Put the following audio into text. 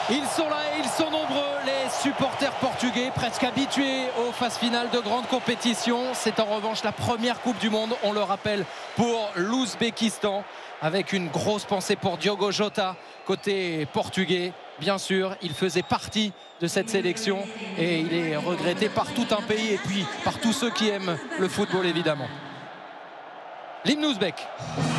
Ils sont là et ils sont nombreux, les supporters portugais, presque habitués aux phases finales de grandes compétitions. C'est en revanche la première Coupe du Monde, on le rappelle, pour l'Ouzbékistan, avec une grosse pensée pour Diogo Jota, côté portugais. Bien sûr, il faisait partie de cette sélection et il est regretté par tout un pays et puis par tous ceux qui aiment le football, évidemment. L'hymne ouzbek.